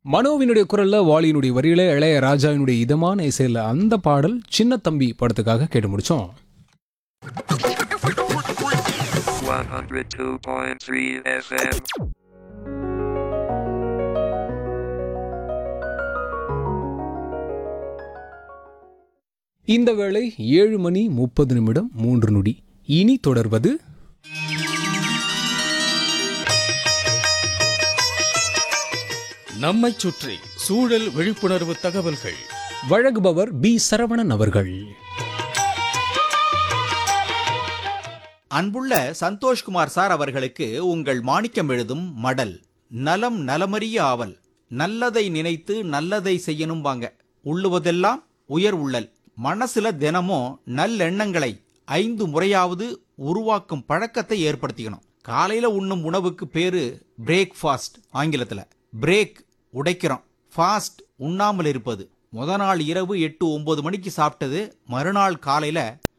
மனோவினுடைய குரல்ல, வாலியினுடைய வரியில, இளையராஜாவினுடைய இதமான இசையில அந்த பாடல் சின்ன தம்பி படத்துக்காக கேட்டு முடிச்சோம். 102.3 FM. இந்த வேளை 7:30 இனி தொடர்வது நம்மைச் சுற்றி சூழல் விழிப்புணர்வு தகவல்கள். வழங்குபவர் பி. சரவணன் அவர்கள். அன்புள்ள சந்தோஷ்குமார் சார் அவர்களுக்கு உங்கள் மாணிக்கம் எழுதும் மடல். நலம் நலமறிய ஆவல், நல்லதை நினைத்து நல்லதை செய்யணும் வாங்க. உள்ளுவதெல்லாம் உயர் உள்ளல். மனசுல தினமும் நல்லெண்ணங்களை 5 முறையாவது உருவாக்கும் பழக்கத்தை ஏற்படுத்திக்கணும். காலையில உண்ணும் உணவுக்கு பேரு பிரேக்ஃபாஸ்ட். ஆங்கிலத்துல பிரேக் உடைக்கிறோம், ஃபாஸ்ட் உண்ணாமல் இருப்பது. முத நாள் இரவு 8-9 மணிக்கு சாப்பிட்டது மறுநாள் காலையில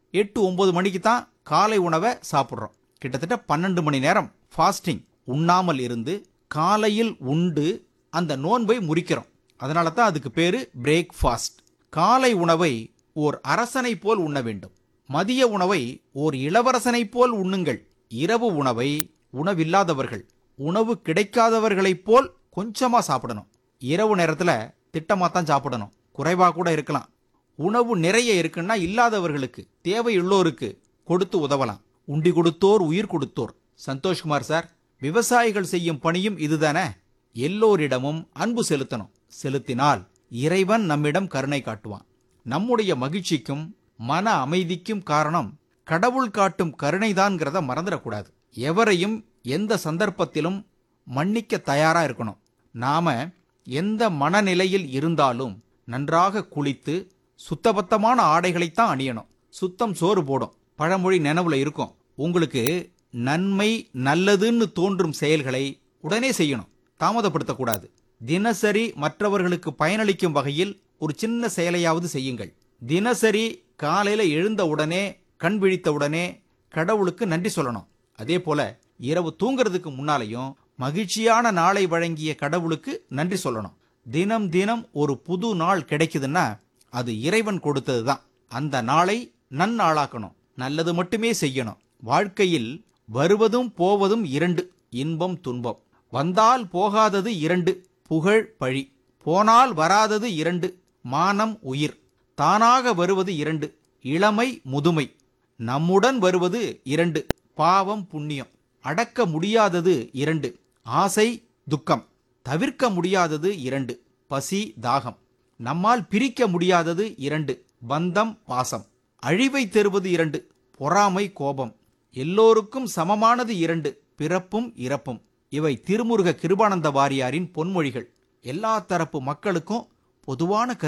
8-9 மணிக்கு தான் காலை உணவை சாப்பிட்றோம். கிட்டத்தட்ட 12 மணி நேரம் ஃபாஸ்டிங் உண்ணாமல் இருந்து காலையில் உண்டு அந்த நோன்பை முறிக்கிறோம். அதனால தான் அதுக்கு பேரு பிரேக்ஃபாஸ்ட். காலை உணவை ஓர் அரசனை போல் உண்ண வேண்டும். மதிய உணவை ஓர் இளவரசனை போல் உண்ணுங்கள். இரவு உணவை உணவில்லாதவர்கள், உணவு கிடைக்காதவர்களைப் போல் கொஞ்சமா சாப்பிடணும். இரவு நேரத்துல திட்டமா தான் சாப்பிடணும், குறைவா கூட இருக்கலாம். உணவு நிறைய இருக்குன்னா இல்லாதவர்களுக்கு, தேவையுள்ளோருக்கு கொடுத்து உதவலாம். உண்டி கொடுத்தோர் உயிர் கொடுத்தோர். சந்தோஷ்குமார் சார், விவசாயிகள் செய்யும் பணியும் இதுதானே. எல்லோரிடமும் அன்பு செலுத்தணும். செலுத்தினால் இறைவன் நம்மிடம் கருணை காட்டுவான். நம்முடைய மகிழ்ச்சிக்கும் மன அமைதிக்கும் காரணம் கடவுள் காட்டும் கருணைதான்ங்கிறத மறந்துடக்கூடாது. எவரையும் எந்த சந்தர்ப்பத்திலும் மன்னிக்க தயாரா இருக்கணும். நாம எந்த மனநிலையில் இருந்தாலும் நன்றாக குளித்து சுத்தபத்தமான ஆடைகளைத்தான் அணியணும். சுத்தம் சோறு போடும் பழமொழி நினைவுல இருக்கும். உங்களுக்கு நன்மை நல்லதுன்னு தோன்றும் செயல்களை உடனே செய்யணும், தாமதப்படுத்தக்கூடாது. தினசரி மற்றவர்களுக்கு பயனளிக்கும் வகையில் ஒரு சின்ன செயலையாவது செய்யுங்கள். தினசரி காலையில எழுந்த உடனே, கண் விழித்த உடனே கடவுளுக்கு நன்றி சொல்லணும். அதே போல இரவு தூங்குறதுக்கு முன்னாலையும் மகிழ்ச்சியான நாளை வழங்கிய கடவுளுக்கு நன்றி சொல்லணும். தினம் தினம் ஒரு புது நாள் கிடைக்குதுன்னா அது இறைவன் கொடுத்தது தான். அந்த நாளை நன்னாளாக்கணும், நல்லது மட்டுமே செய்யணும். வாழ்க்கையில் வருவதும் போவதும் 2, இன்பம் துன்பம். வந்தால் போகாதது 2, புகழ் பழி. போனால் வராதது 2, மானம் உயிர். தானாக வருவது 2, இளமை முதுமை. நம்முடன் வருவது 2, பாவம் புண்ணியம். அடக்க முடியாதது 2, ஆசை துக்கம். தவிர்க்க முடியாதது 2, பசி தாகம். நம்மால் பிரிக்க முடியாதது 2, பந்தம் பாசம். அழிவை தருவது 2, பொறாமை கோபம். எல்லோருக்கும் சமமானது 2, பிறப்பும் இறப்பும். இவை திருமுருக கிருபானந்த வாரியாரின் பொன்மொழிகள். எல்லா தரப்பு மக்களுக்கும் பொதுவான